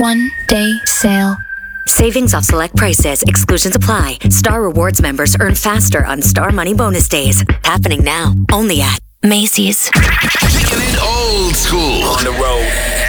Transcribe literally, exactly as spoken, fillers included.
One day sale. Savings off select prices. Exclusions apply. Star Rewards members earn faster on Star Money Bonus Days. Happening now. Only at Macy's. Kicking it old school on the road.